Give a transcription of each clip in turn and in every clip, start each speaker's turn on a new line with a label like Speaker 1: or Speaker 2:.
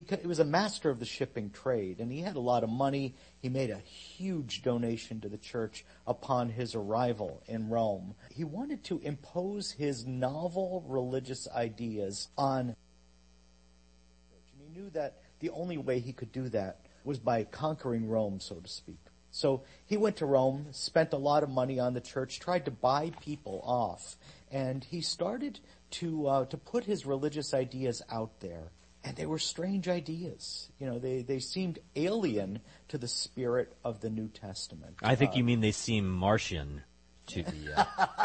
Speaker 1: he was a master of the shipping trade, and he had a lot of money. He made a huge donation to the church upon his arrival in Rome. He wanted to impose his novel religious ideas on the church, and he knew that the only way he could do that was by conquering Rome, so to speak. So he went to Rome, spent a lot of money on the church, tried to buy people off, and he started to put his religious ideas out there. And they were strange ideas. You know, they seemed alien to the spirit of the New Testament.
Speaker 2: I think you mean they seem Martian to the...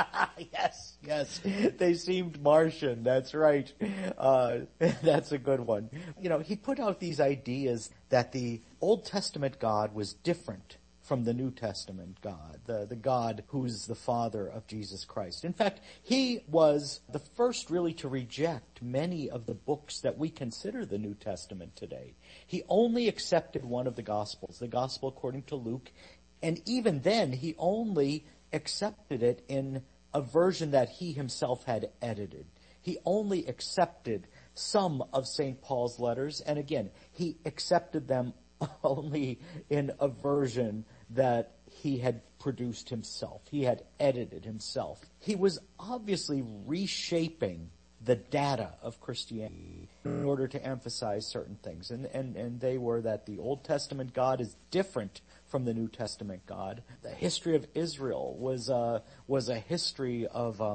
Speaker 1: Yes. They seemed Martian. That's right. That's a good one. You know, he put out these ideas that the Old Testament God was different from the New Testament God, the God who's the Father of Jesus Christ. In fact, he was the first really to reject many of the books that we consider the New Testament today. He only accepted one of the Gospels, the Gospel according to Luke, and even then he only accepted it in a version that he himself had edited. He only accepted some of St. Paul's letters, and again, he accepted them only in a version that he had produced himself. He had edited himself. He was obviously reshaping the data of Christianity in order to emphasize certain things. And they were that the Old Testament God is different from the New Testament God. The history of Israel was a history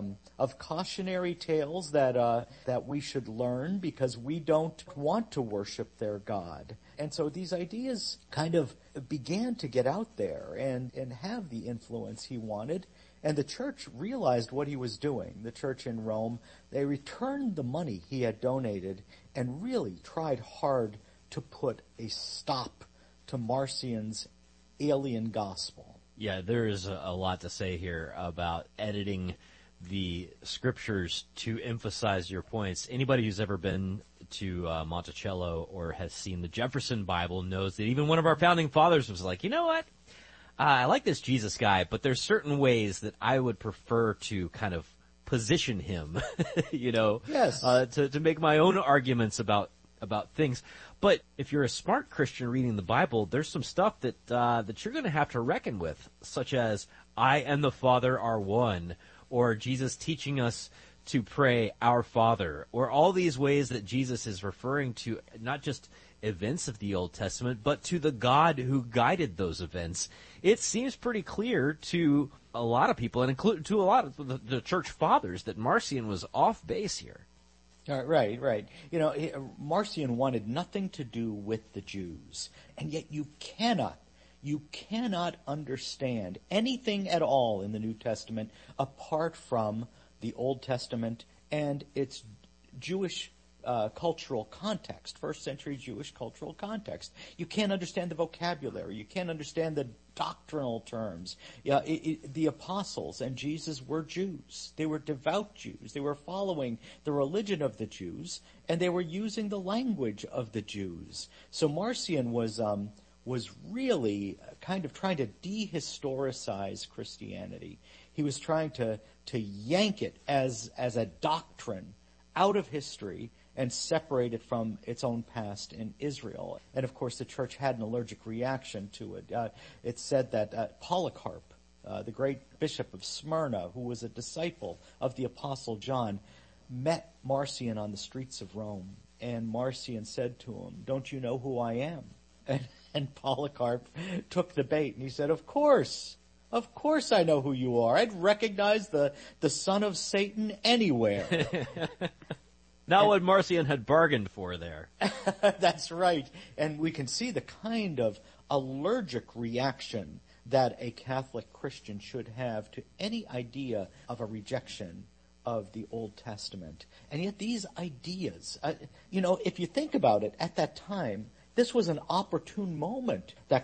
Speaker 1: of cautionary tales that we should learn because we don't want to worship their God. And so these ideas kind of began to get out there and have the influence he wanted. And the church realized what he was doing. The church in Rome, they returned the money he had donated and really tried hard to put a stop to Marcion's alien gospel.
Speaker 2: Yeah, there is a lot to say here about editing the scriptures to emphasize your points. Anybody who's ever been to Monticello or has seen the Jefferson Bible knows that even one of our founding fathers was like, you know what? I like this Jesus guy, but there's certain ways that I would prefer to kind of position him, you know,
Speaker 1: yes.
Speaker 2: To make my own arguments about things. But if you're a smart Christian reading the Bible, there's some stuff that you're going to have to reckon with, such as I and the Father are one, or Jesus teaching us to pray our Father, or all these ways that Jesus is referring to not just events of the Old Testament, but to the God who guided those events. It seems pretty clear to a lot of people, and include to a lot of the church fathers, that Marcion was off base here.
Speaker 1: Right. You know, Marcion wanted nothing to do with the Jews, and yet you cannot understand anything at all in the New Testament apart from the Old Testament and its Jewish cultural context, first century Jewish cultural context. You can't understand the vocabulary. You can't understand the doctrinal terms. The apostles and Jesus were Jews. They were devout Jews. They were following the religion of the Jews, and they were using the language of the Jews. So Marcion was really kind of trying to dehistoricize Christianity. He was trying to yank it as a doctrine out of history and separate it from its own past in Israel. And of course the church had an allergic reaction to it. It's said that Polycarp, the great bishop of Smyrna, who was a disciple of the apostle John, met Marcion on the streets of Rome. And Marcion said to him, "Don't you know who I am?" And Polycarp took the bait and he said, Of course I know who you are. I'd recognize the son of Satan anywhere."
Speaker 2: Not what Marcion had bargained for there.
Speaker 1: That's right. And we can see the kind of allergic reaction that a Catholic Christian should have to any idea of a rejection of the Old Testament. And yet these ideas, if you think about it, at that time, this was an opportune moment that